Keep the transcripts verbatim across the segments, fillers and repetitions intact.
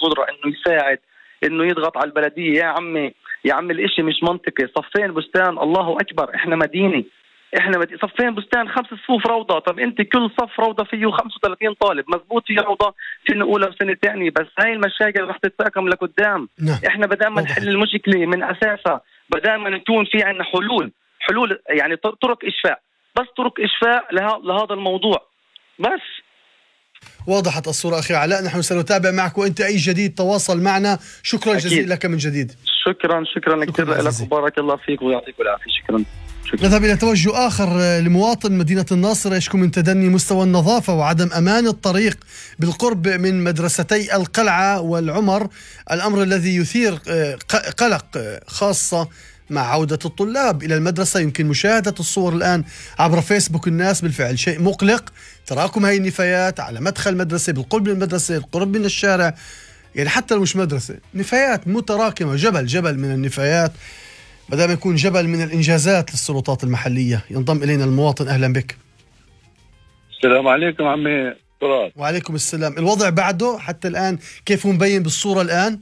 القدرة إنه يساعد، إنه يضغط على البلدية. يا عمي يا عمي الإشي مش منطقي. صفين بستان الله أكبر، إحنا مدينة، إحنا مدينة. صفين بستان خمس صفوف روضة. طب أنت كل صف روضة فيه خمسة وثلاثين طالب، مزبوط في روضة سنة أولى وسنة ثانية، بس هاي المشاكل رح تتراكم لقدام. نعم. إحنا بدل ما نحل المشكلة من أساسها، بدل ما نكون في عنا حلول حلول يعني طرق إشفاء، بس طرق إشفاء لهذا الموضوع بس. وضحت الصورة أخي علاء، نحن سنتابع معك، وأنت أي جديد تواصل معنا. شكرا جزيلا لك من جديد. شكرا شكرا كثير لك وبارك الله فيك ويعطيك العافية. شكرا, شكرا. نذهب إلى توجه آخر لمواطن مدينة الناصرة يشكو من تدني مستوى النظافة وعدم أمان الطريق بالقرب من مدرستي القلعة والعمر، الأمر الذي يثير قلق خاصة مع عودة الطلاب إلى المدرسة. يمكن مشاهدة الصور الآن عبر فيسبوك الناس، بالفعل شيء مقلق. تراكم هاي النفايات على مدخل مدرسة، بالقرب من المدرسة، القرب من الشارع، يعني حتى لو مش مدرسة، نفايات متراكمة، جبل جبل من النفايات، بدل ما يكون جبل من الإنجازات للسلطات المحلية. ينضم إلينا المواطن، أهلا بك. السلام عليكم عمي طلال. وعليكم السلام. الوضع بعده حتى الآن كيف هو مبين بالصورة الآن؟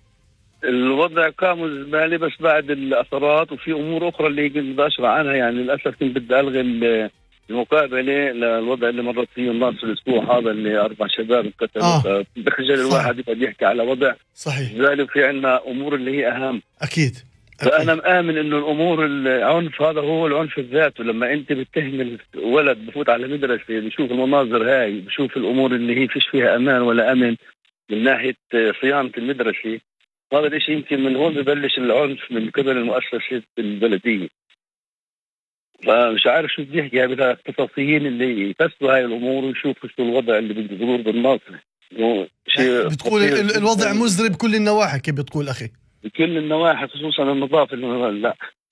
الوضع كامل زبالة، بس بعد الأثرات وفي أمور أخرى اللي كنت بدي أشرح عنها. يعني للأسف كنت بدي ألغي المقابلة للوضع اللي مرت فيه الناس الأسبوع هذا، اللي أربع شباب انقتلوا. آه. بخجل الواحد يقعد يحكي على وضع صحيح زبالة، في عنا أمور اللي هي أهم. أكيد, أكيد. فأنا مآمن إنه الأمور العنف هذا هو العنف الذات. ولما أنت بتهم الولد بفوت على مدرسة بشوف المناظر هاي، بشوف الأمور اللي هي فيش فيها أمان ولا أمن من ناحية صيانة المدرسة، هذا الشيء يمكن من هون ببلش العنف من قبل المؤسسة البلدية. فمش عارف شو بدي احكي بدها اختصاصيين اللي يفسروا هاي الامور ويشوفوا شو الوضع اللي بيدور بالناصر. بتقول الوضع مزري بكل النواحي، كيف بتقول اخي؟ بكل النواحي، خصوصا النظافه. لا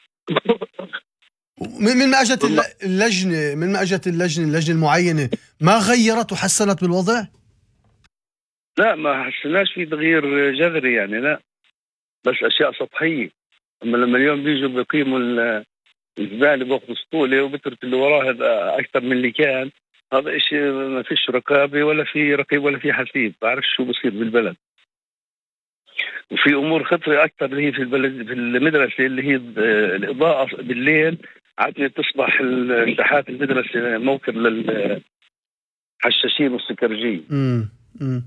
من ما اجت اللجنه من ما اجت اللجنه اللجنه المعينه ما غيرت وحسنت بالوضع؟ لا، ما حسناش في تغيير جذري يعني، لا، بس اشياء سطحيه. اما لما اليوم بيجوا بيقيموا الزباله باخذوا سطوله وبترك اللي وراه اكثر من اللي كان، هذا إشي ما فيش رقابه ولا في رقيب ولا في حسيب. بعرف شو بصير بالبلد. وفي امور خطره اكثر اللي هي في البلد في المدرسه، اللي هي الاضاءه بالليل. عادة تصبح ساحات المدرسه موكب للحشاشين والسكرجيه. امم امم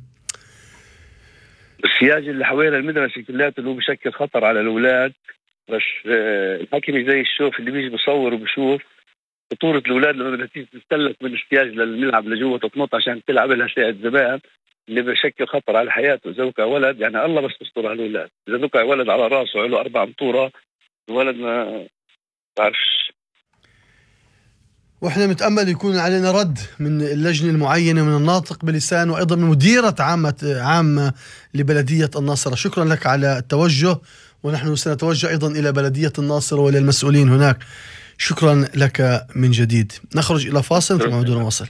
السياج اللي حوالين المدرسه كلياته اللي هو بشكل خطر على الاولاد. بس الحكي زي الشوف اللي بيجي بصور وبشوف خطورة الأولاد لما بدها تستلك من السياج للملعب لجوه تنط عشان تلعب لها ساعة زبائن، اللي بشكل خطر على حياته. إذا وقع ولد يعني الله بس بستر على الأولاد. إذا وقع ولد على راسه له أربع مطورة، الولد ما بعرفش. واحنا متأمل يكون علينا رد من اللجنة المعينة، من الناطق بلسان، وأيضا من مديرة عامة عامة لبلدية الناصرة. شكرا لك على التوجه، ونحن سنتوجه أيضا إلى بلدية الناصرة وإلى المسؤولين هناك. شكرا لك من جديد. نخرج إلى فاصل ثم نعود ونواصل.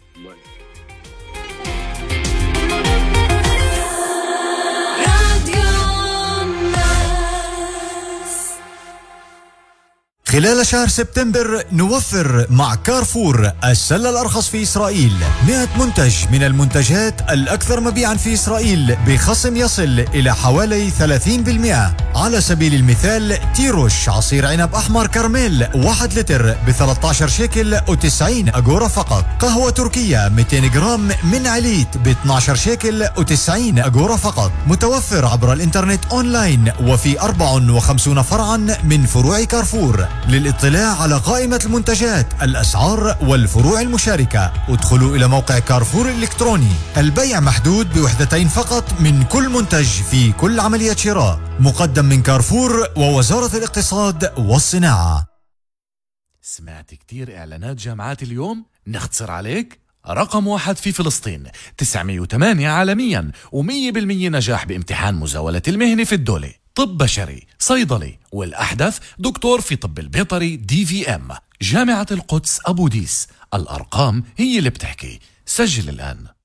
خلال شهر سبتمبر نوفر مع كارفور السلة الأرخص في إسرائيل. مئة منتج من المنتجات الأكثر مبيعا في إسرائيل بخصم يصل إلى حوالي ثلاثين بالمئة. على سبيل المثال تيروش عصير عنب أحمر كرميل واحد لتر ب ثلاثة عشر شيكل وتسعين أجورة فقط. قهوة تركية مئتين جرام من عليت ب اثني عشر شيكل وتسعين أجورة فقط. متوفر عبر الإنترنت أونلاين وفي أربع وخمسين فرعا من فروع كارفور. للاطلاع على قائمة المنتجات، الأسعار والفروع المشاركة، ادخلوا إلى موقع كارفور الإلكتروني. البيع محدود بوحدتين فقط من كل منتج في كل عملية شراء. مقدم من كارفور ووزارة الاقتصاد والصناعة. سمعت كتير إعلانات جامعات اليوم؟ نختصر عليك؟ رقم واحد في فلسطين، تسعمية وثمانية عالميا، ومية بالمية نجاح بامتحان مزاولة المهنة في الدولة. طب بشري، صيدلي، والأحدث دكتور في طب البيطري دي في ام. جامعة القدس أبو ديس، الأرقام هي اللي بتحكي. سجل الآن.